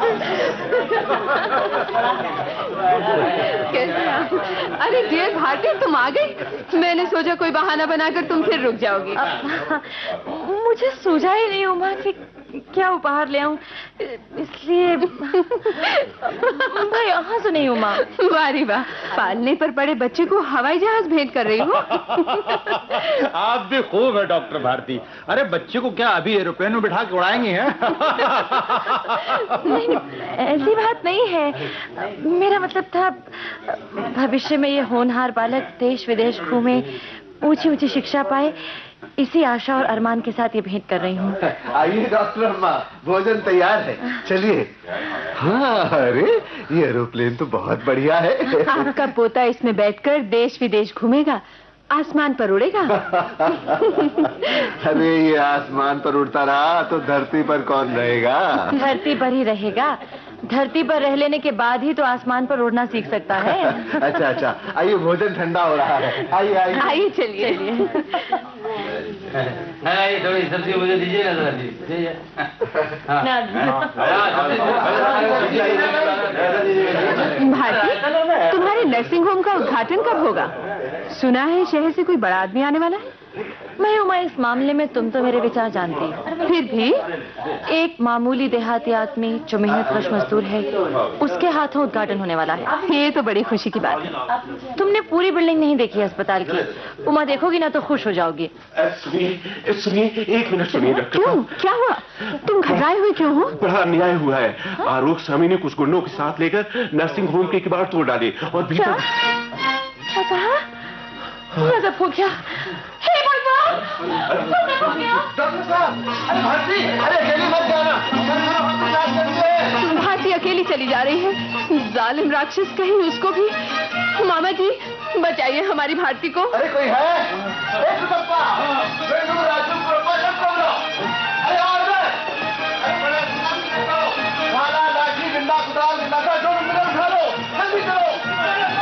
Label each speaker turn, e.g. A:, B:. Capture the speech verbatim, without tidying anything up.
A: कैसे आप? अरे डियर भारती, तुम आ गई। मैंने सोचा कोई बहाना बनाकर तुम फिर रुक जाओगी।
B: मुझे सूझा ही नहीं उमा कि क्या उपहार ले आऊं, इसलिए भाई यहाँ से नहीं उमा।
A: वारी वाह, पालने पर पड़े बच्चे को हवाई जहाज भेंट कर रही हो।
C: आप भी खूब है डॉक्टर भारती। अरे बच्चे को क्या अभी एरोप्लेन में बिठा के उड़ाएंगे हैं?
B: नहीं, ऐसी बात नहीं है। मेरा मतलब था भविष्य में ये होनहार बालक देश विदेश घूमे, ऊंची ऊंची शिक्षा पाए, इसी आशा और अरमान के साथ ये भेंट कर रही हूँ।
D: आइए डॉक्टर अम्मा, भोजन तैयार है, चलिए। हाँ, अरे ये एरोप्लेन तो बहुत बढ़िया है।
A: आपका पोता इसमें बैठकर देश विदेश घूमेगा, आसमान पर उड़ेगा।
D: अरे ये आसमान पर उड़ता रहा तो धरती पर कौन रहेगा?
B: धरती पर ही रहेगा। धरती पर रह लेने के बाद ही तो आसमान पर उड़ना सीख सकता है।
D: अच्छा अच्छा, आइए भोजन ठंडा हो रहा है। आइए आइए
A: आइए, चलिए चलिए।
E: थोड़ी सब्जी मुझे दीजिए ना जी।
A: भारती, तुम्हारे नर्सिंग होम का उद्घाटन कब होगा? सुना है शहर से कोई बड़ा आदमी आने वाला है।
B: मैं उमा, इस मामले में तुम तो मेरे विचार जानती हो।
A: फिर भी
B: एक मामूली देहाती आदमी जो मेहनत कश मजदूर है, उसके हाथों उद्घाटन होने वाला है।
A: ये तो बड़ी खुशी की बात है।
B: तुमने पूरी बिल्डिंग नहीं देखी है अस्पताल की। उमा देखोगी ना तो खुश हो जाओगी।
F: सुनिए सुनिए, एक मिनट सुनिए डॉक्टर।
A: क्यों, क्या हुआ? तुम घबराए हुए क्यों हो?
F: बड़ा अन्याय हुआ है। आरोप स्वामी ने कुछ गुंडों के साथ लेकर नर्सिंग होम के किवाड़ तोड़ डाले और भीतर।
B: गजब हो गया। हे भगवान, गजब हो गया।
D: डॉक्टर साहब, अरे भारती, अरे अकेली मत जाना।
A: भारती अकेली चली जा रही है। जालिम राक्षस, कहीं उसको भी। मामा जी, बचाइए हमारी भारती को।
D: अरे कोई है?